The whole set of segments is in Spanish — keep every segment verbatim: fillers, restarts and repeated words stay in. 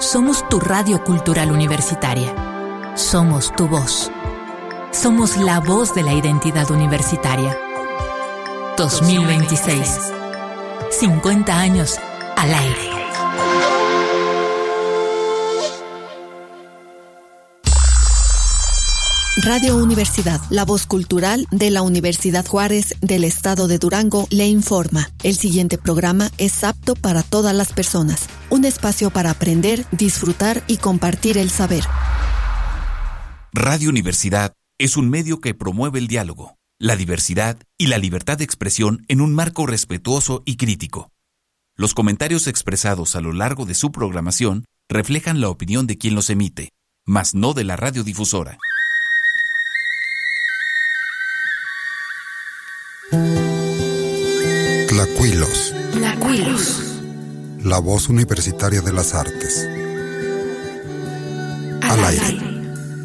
Somos tu radio cultural universitaria. Somos tu voz. Somos la voz de la identidad universitaria. dos mil veintiséis. cincuenta años al aire. Radio Universidad, la voz cultural de la Universidad Juárez del Estado de Durango, le informa. El siguiente programa es apto para todas las personas. Un espacio para aprender, disfrutar y compartir el saber. Radio Universidad es un medio que promueve el diálogo, la diversidad y la libertad de expresión en un marco respetuoso y crítico. Los comentarios expresados a lo largo de su programación reflejan la opinión de quien los emite, mas no de la radiodifusora. Tlacuilos. Tlacuilos. La voz universitaria de las artes. Al, Al aire. aire.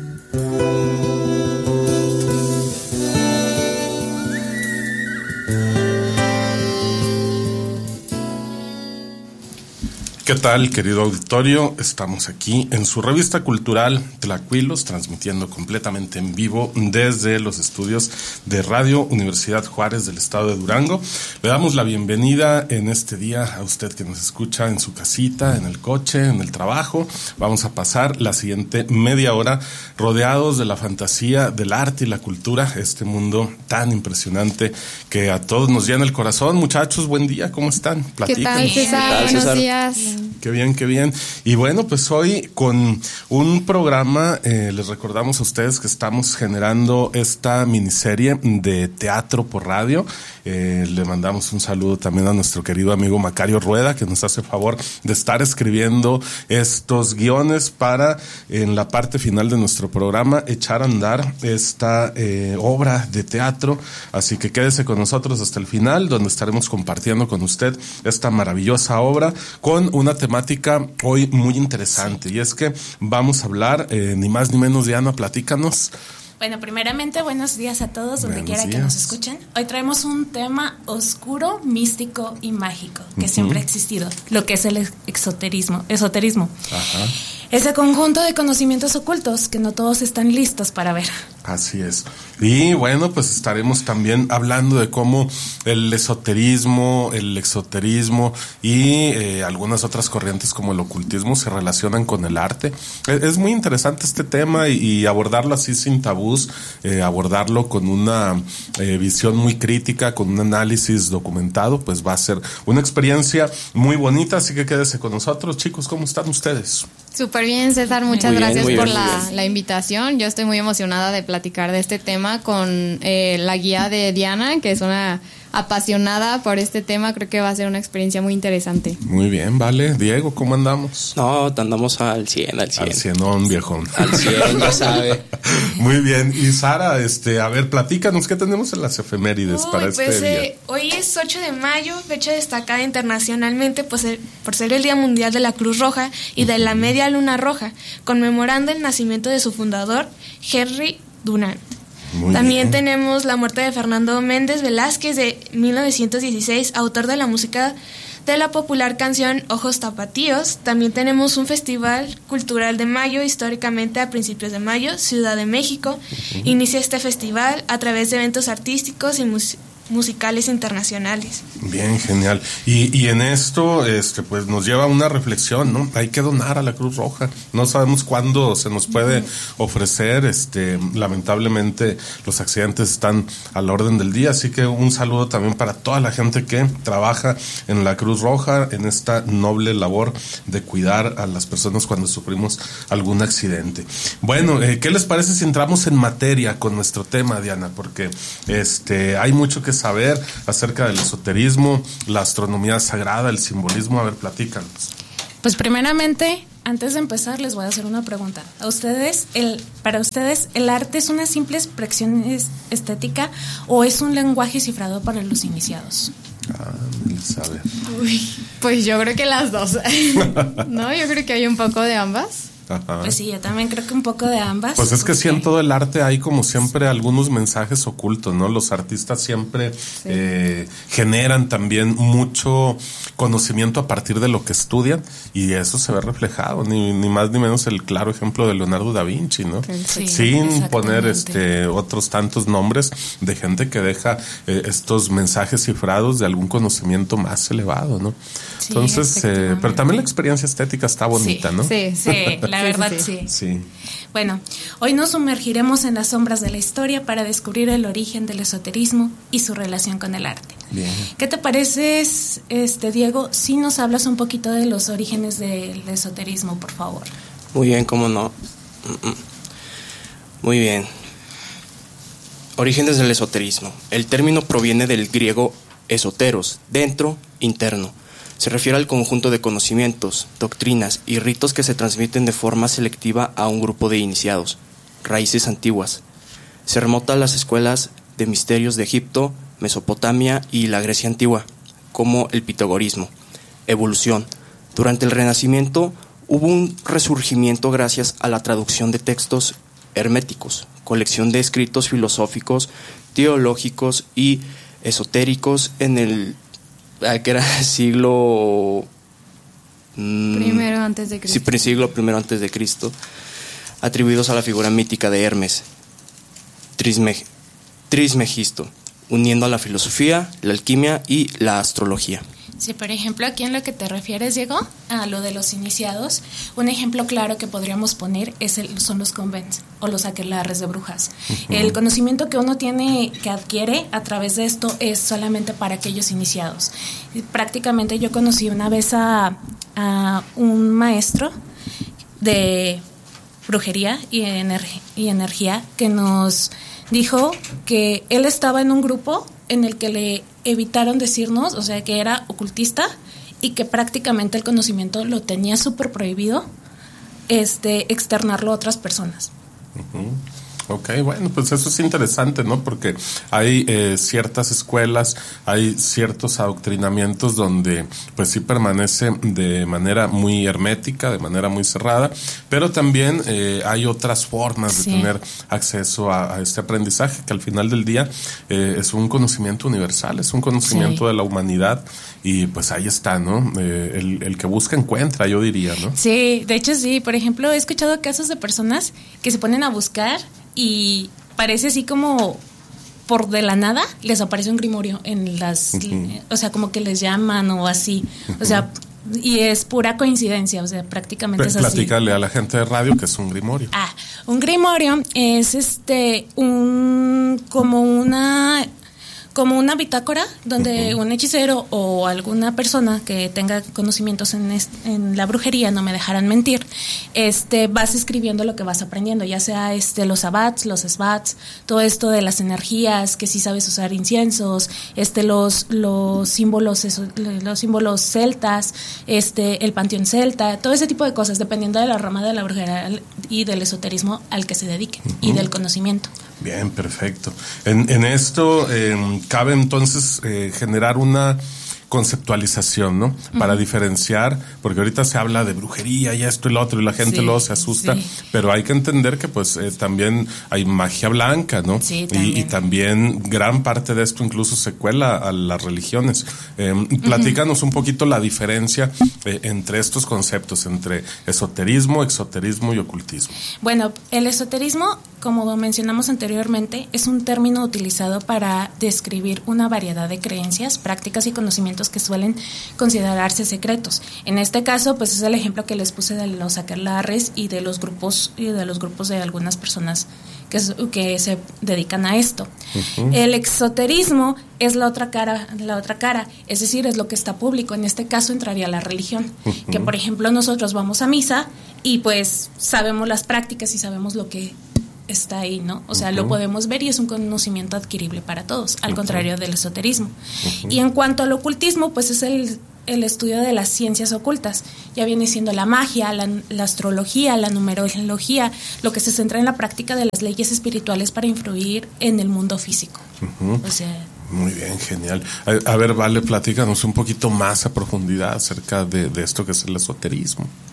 ¿Qué tal, querido auditorio? Estamos aquí en su revista cultural Tlacuilos, transmitiendo completamente en vivo desde los estudios de Radio Universidad Juárez del Estado de Durango. Le damos la bienvenida en este día a usted que nos escucha en su casita, en el coche, en el trabajo. Vamos a pasar la siguiente media hora rodeados de la fantasía, del arte y la cultura, este mundo tan impresionante que a todos nos llena el corazón. Muchachos, buen día, ¿cómo están? Platícanos. ¿Qué tal, César? ¿Qué tal, César? Buenos días. Qué bien, qué bien. Y bueno, pues hoy con un programa, eh, les recordamos a ustedes que estamos generando esta miniserie de teatro por radio. Eh, le mandamos un saludo también a nuestro querido amigo Macario Rueda, que nos hace favor de estar escribiendo estos guiones para, en la parte final de nuestro programa, echar a andar esta eh, obra de teatro. Así que quédese con nosotros hasta el final, donde estaremos compartiendo con usted esta maravillosa obra con una temática hoy muy interesante. Y es que vamos a hablar, eh, ni más ni menos, Diana, platícanos. Bueno, primeramente, buenos días a todos, donde buenos quiera días. que nos escuchen. Hoy traemos un tema oscuro, místico y mágico, que uh-huh. siempre ha existido, lo que es el exoterismo. esoterismo. Ajá. Ese conjunto de conocimientos ocultos que no todos están listos para ver. Así es. Y bueno, pues estaremos también hablando de cómo el esoterismo, el exoterismo y eh, algunas otras corrientes como el ocultismo se relacionan con el arte. Es, es muy interesante este tema y, y abordarlo así sin tabús, eh, abordarlo con una eh, visión muy crítica, con un análisis documentado, pues va a ser una experiencia muy bonita. Así que quédese con nosotros, chicos. ¿Cómo están ustedes? Súper bien, César, muchas muy gracias bien, por bien, la, la invitación. Yo estoy muy emocionada de platicar de este tema con eh, la guía de Diana, que es una apasionada por este tema. Creo que va a ser una experiencia muy interesante. Muy bien, vale. Diego, ¿cómo andamos? No, andamos al cien, al cien. Al cienón, viejón. Al cien, ya sabe. Muy bien. Y Sara, este, a ver, platícanos, ¿qué tenemos en las efemérides Uy, para pues, este día? Eh, hoy es ocho de mayo, fecha destacada internacionalmente pues, el, por ser el Día Mundial de la Cruz Roja y de la Media Luna Roja, conmemorando el nacimiento de su fundador, Henry Dunant. Muy También bien. tenemos la muerte de Fernando Méndez Velázquez de mil novecientos dieciséis, autor de la música de la popular canción Ojos Tapatíos. También tenemos un festival cultural de mayo, históricamente a principios de mayo, Ciudad de México. Uh-huh. Inicia este festival a través de eventos artísticos y mus- musicales internacionales. Bien, genial. Y, y en esto, este, pues nos lleva a una reflexión, ¿no? Hay que donar a la Cruz Roja. No sabemos cuándo se nos puede ofrecer. Este, lamentablemente los accidentes están a la orden del día, así que un saludo también para toda la gente que trabaja en la Cruz Roja, en esta noble labor de cuidar a las personas cuando sufrimos algún accidente. Bueno, eh, ¿qué les parece si entramos en materia con nuestro tema, Diana? Porque este, hay mucho que saber acerca del esoterismo, la astronomía sagrada, el simbolismo. A ver, platícanos. Pues primeramente, antes de empezar, les voy a hacer una pregunta. ¿A ustedes, el, para ustedes, el arte es una simple expresión estética o es un lenguaje cifrado para los iniciados? Ah, a ver. Uy, pues yo creo que las dos. No, yo creo que hay un poco de ambas. Ajá. Pues sí, yo también creo que un poco de ambas. Pues es que porque... sí, en todo el arte hay como siempre algunos mensajes ocultos, ¿no? Los artistas siempre sí. eh, generan también mucho conocimiento a partir de lo que estudian y eso se ve reflejado, ni, ni más ni menos el claro ejemplo de Leonardo da Vinci, ¿no? Sí, sin poner este otros tantos nombres de gente que deja eh, estos mensajes cifrados de algún conocimiento más elevado, ¿no? Sí, Entonces, eh, pero también la experiencia estética está bonita, sí, ¿no? Sí, sí, la verdad sí, sí. sí. Bueno, hoy nos sumergiremos en las sombras de la historia para descubrir el origen del esoterismo y su relación con el arte. Bien. ¿Qué te parece, este Diego, si nos hablas un poquito de los orígenes del esoterismo, por favor? Muy bien, cómo no. Muy bien. Orígenes del esoterismo. El término proviene del griego esoteros, dentro, interno. Se refiere al conjunto de conocimientos, doctrinas y ritos que se transmiten de forma selectiva a un grupo de iniciados, raíces antiguas. Se remota a las escuelas de misterios de Egipto, Mesopotamia y la Grecia antigua, como el pitagorismo. Evolución. Durante el Renacimiento hubo un resurgimiento gracias a la traducción de textos herméticos, colección de escritos filosóficos, teológicos y esotéricos en el que era siglo mmm, primero antes de Cristo. Sí, siglo primero antes de Cristo, atribuidos a la figura mítica de Hermes, Trisme, Trismegisto, uniendo a la filosofía, la alquimia y la astrología. Sí, por ejemplo, aquí en lo que te refieres, Diego, a lo de los iniciados, un ejemplo claro que podríamos poner es el, son los convents o los aquelarres de brujas. Uh-huh. El conocimiento que uno tiene, que adquiere a través de esto es solamente para aquellos iniciados. Prácticamente yo conocí una vez a, a un maestro de brujería y, energ- y energía que nos dijo que él estaba en un grupo en el que le evitaron decirnos, o sea, que era ocultista y que prácticamente el conocimiento lo tenía súper prohibido este, externarlo a otras personas. Uh-huh. Ok, bueno, pues eso es interesante, ¿no? Porque hay eh, ciertas escuelas, hay ciertos adoctrinamientos donde pues sí permanece de manera muy hermética, de manera muy cerrada, pero también eh, hay otras formas sí. de tener acceso a, a este aprendizaje que al final del día eh, es un conocimiento universal, es un conocimiento sí. de la humanidad y pues ahí está, ¿no? Eh, el, el que busca encuentra, yo diría, ¿no? Sí, de hecho sí, por ejemplo, he escuchado casos de personas que se ponen a buscar y parece así como por de la nada les aparece un grimorio en las, uh-huh. o sea, como que les llaman o así, uh-huh. o sea, y es pura coincidencia, o sea, prácticamente P- es así. Platícale a la gente de radio que es un grimorio. Ah, un grimorio es este, un, como una... como una bitácora donde uh-huh. un hechicero o alguna persona que tenga conocimientos en, est- en la brujería, no me dejarán mentir, este, vas escribiendo lo que vas aprendiendo, ya sea este, los abats, los esbats, todo esto de las energías, que si sabes usar inciensos, este, los, los símbolos, eso, los símbolos celtas, este, el panteón celta, todo ese tipo de cosas, dependiendo de la rama de la brujería y del esoterismo al que se dediquen uh-huh. y del conocimiento. Bien, perfecto. En, en esto eh, cabe entonces eh, generar una conceptualización, ¿no? Uh-huh. Para diferenciar, porque ahorita se habla de brujería y esto y lo otro y la gente sí, luego se asusta, sí. pero hay que entender que pues eh, también hay magia blanca, ¿no? Sí, también. Y, y también gran parte de esto incluso se cuela a las religiones. Eh, platícanos uh-huh. un poquito la diferencia eh, entre estos conceptos, entre esoterismo, exoterismo y ocultismo. Bueno, el esoterismo, como mencionamos anteriormente, es un término utilizado para describir una variedad de creencias, prácticas y conocimientos que suelen considerarse secretos. En este caso, pues es el ejemplo que les puse de los aquelarres y de los grupos y de los grupos de algunas personas que, que se dedican a esto. Uh-huh. El exoterismo es la otra cara, la otra cara, es decir, es lo que está público. En este caso entraría la religión, uh-huh. que por ejemplo nosotros vamos a misa y pues sabemos las prácticas y sabemos lo que está ahí, ¿no? O sea, uh-huh. lo podemos ver y es un conocimiento adquirible para todos, al uh-huh. contrario del esoterismo. Uh-huh. Y en cuanto al ocultismo, pues es el, el estudio de las ciencias ocultas. Ya viene siendo la magia, la, la astrología, la numerología, lo que se centra en la práctica de las leyes espirituales para influir en el mundo físico. Uh-huh. O sea... Muy bien, genial. A, a ver, Vale, platícanos un poquito más a profundidad acerca de, de esto que es el esoterismo.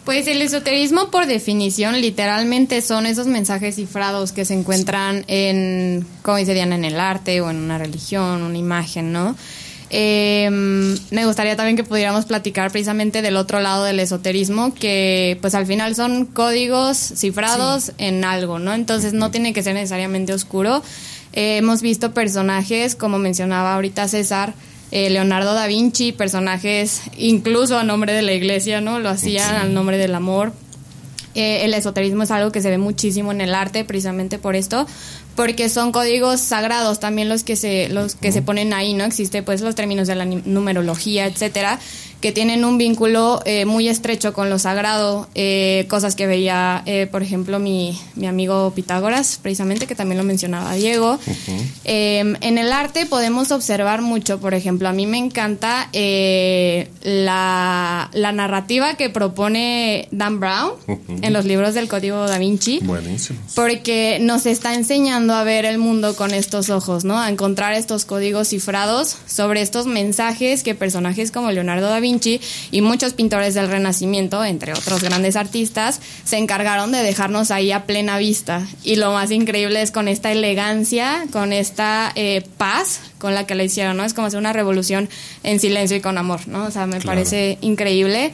Pues el esoterismo, por definición, literalmente son esos mensajes cifrados que se encuentran en, como dice Diana, en el arte o en una religión, una imagen, ¿no? Eh, me gustaría también que pudiéramos platicar precisamente del otro lado del esoterismo, que pues al final son códigos cifrados sí. en algo, ¿no? Entonces no tiene que ser necesariamente oscuro. Eh, hemos visto personajes, como mencionaba ahorita César, eh, Leonardo da Vinci, personajes incluso a nombre de la iglesia, ¿no? Lo hacían sí. al nombre del amor. Eh, el esoterismo es algo que se ve muchísimo en el arte, precisamente por esto, porque son códigos sagrados también los que se los que se ponen ahí, ¿no? Existe pues los términos de la numerología, etcétera, que tienen un vínculo eh, muy estrecho con lo sagrado, eh, cosas que veía, eh, por ejemplo, mi, mi amigo Pitágoras, precisamente, que también lo mencionaba Diego. Uh-huh. Eh, en el arte podemos observar mucho, por ejemplo, a mí me encanta eh, la, la narrativa que propone Dan Brown uh-huh. en los libros del Código Da Vinci. Buenísimo. Porque nos está enseñando a ver el mundo con estos ojos, ¿no? A encontrar estos códigos cifrados sobre estos mensajes que personajes como Leonardo da Vinci y muchos pintores del Renacimiento, entre otros grandes artistas, se encargaron de dejarnos ahí a plena vista. Y lo más increíble es con esta elegancia, con esta eh, paz con la que la hicieron, ¿no? Es como hacer una revolución en silencio y con amor, ¿no? O sea, me claro. parece increíble.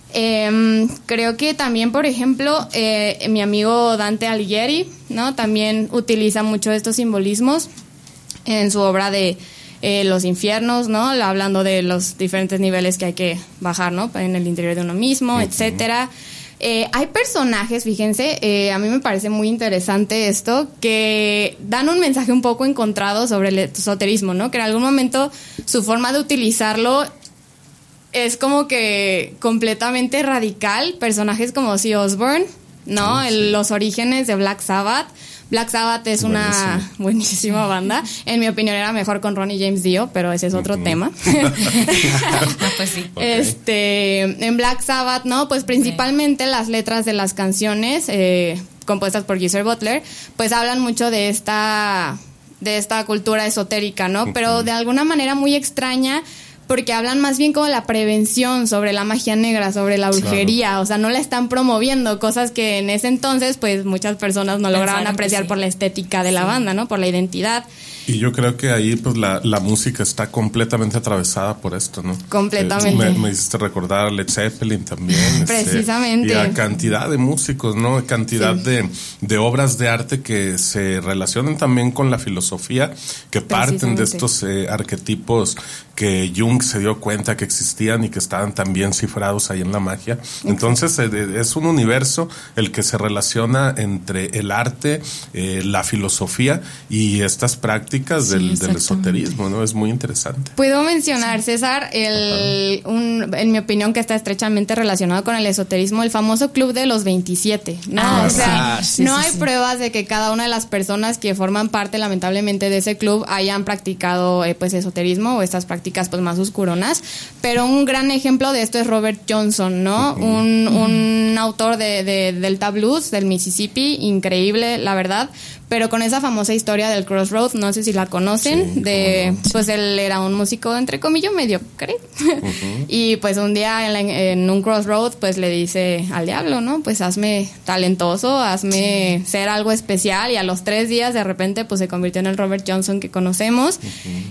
Eh, creo que también, por ejemplo, eh, mi amigo Dante Alighieri, ¿no? También utiliza mucho estos simbolismos en su obra de eh, Los Infiernos, ¿no? Hablando de los diferentes niveles que hay que bajar, ¿no? En el interior de uno mismo, uh-huh. etcétera. Eh, hay personajes, fíjense, eh, a mí me parece muy interesante esto, que dan un mensaje un poco encontrado sobre el esoterismo, ¿no? Que en algún momento su forma de utilizarlo es como que completamente radical. Personajes como Ozzy Osbourne, ¿no? Oh, sí. El, los orígenes de Black Sabbath. Black Sabbath es Buenísimo. una buenísima banda. En mi opinión era mejor con Ronnie James Dio, pero ese es otro uh-huh. tema. Pues sí. Okay. Este, en Black Sabbath, ¿no? Pues principalmente okay. las letras de las canciones eh, compuestas por Geezer Butler, pues hablan mucho de esta, de esta cultura esotérica, ¿no? Uh-huh. Pero de alguna manera muy extraña, porque hablan más bien como de la prevención sobre la magia negra, sobre la brujería, claro. o sea, no la están promoviendo, cosas que en ese entonces pues muchas personas no lograban apreciar sí. por la estética de la sí. banda, ¿no? Por la identidad. Y yo creo que ahí pues la, la música está completamente atravesada por esto, ¿no? Completamente. Eh, me, me hiciste recordar a Led Zeppelin también. Precisamente. Este, y a cantidad de músicos, ¿no? Cantidad sí. de, de obras de arte que se relacionan también con la filosofía, que parten de estos eh, arquetipos que Jung se dio cuenta que existían y que estaban también cifrados ahí en la magia. Entonces eh, es un universo el que se relaciona entre el arte, eh, la filosofía y estas prácticas Sí, del, del esoterismo, ¿no? Es muy interesante. Puedo mencionar, César, el, un, en mi opinión, que está estrechamente relacionado con el esoterismo, el famoso Club de los veintisiete, ¿no? Ah, o sea, sí, no sí, hay sí. pruebas de que cada una de las personas que forman parte, lamentablemente, de ese club hayan practicado eh, pues esoterismo o estas prácticas pues más oscuronas, pero un gran ejemplo de esto es Robert Johnson, ¿no? Uh-huh. Un, un uh-huh. autor de, de Delta Blues, del Mississippi, increíble, la verdad, pero con esa famosa historia del Crossroads, no sé si la conocen, sí, de no. pues él era un músico entre comillas mediocre uh-huh. y pues un día en, la, en un Crossroads pues le dice al diablo, ¿no? Pues hazme talentoso, hazme sí. ser algo especial, y a los tres días de repente pues se convirtió en el Robert Johnson que conocemos uh-huh.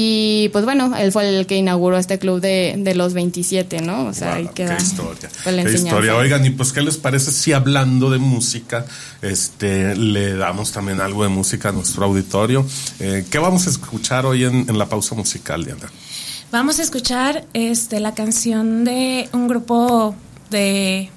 y pues bueno, él fue el que inauguró este club de, de los veintisiete, ¿no? O sea, wow, ahí queda qué historia, qué historia. Oigan, y pues ¿qué les parece si hablando de música este le damos también algo de música a nuestro auditorio? Eh, ¿Qué vamos a escuchar hoy en, en la pausa musical, Diana? Vamos a escuchar este, la canción de un grupo de,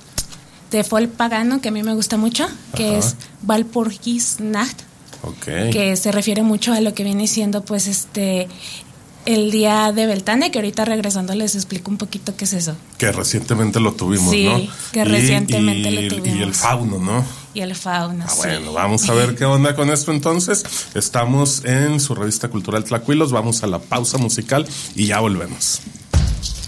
de folk pagano que a mí me gusta mucho, que Ajá. es Walpurgisnacht, okay. que se refiere mucho a lo que viene siendo pues este el día de Beltane, que ahorita regresando les explico un poquito qué es eso. Que recientemente lo tuvimos, sí, ¿no? Sí, que recientemente y, lo tuvimos. Y el fauno, ¿no? Y el fauno, ah, sí. Bueno, vamos a ver qué onda con esto entonces. Estamos en su revista cultural Tlacuilos, vamos a la pausa musical y ya volvemos.